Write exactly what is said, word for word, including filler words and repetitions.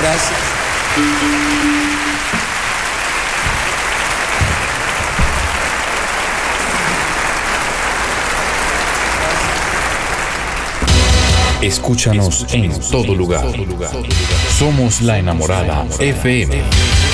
gracias. Escúchanos en todo lugar. Somos La Enamorada F M.